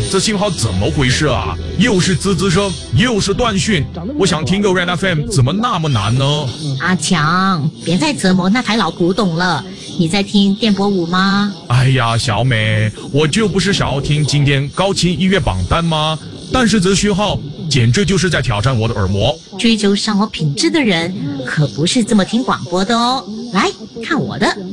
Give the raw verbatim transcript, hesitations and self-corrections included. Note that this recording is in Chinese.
这信号怎么回事啊？又是滋滋声，又是断讯，我想听个 Red F M 怎么那么难呢？ 阿强，别再折磨那台老古董了。你在听电波舞吗？ 哎呀，小美，我就不是想要听今天高清音乐榜单吗？但是这讯号简直就是在挑战我的耳膜。 追求生活品质的人可不是这么听广播的哦。来看我的。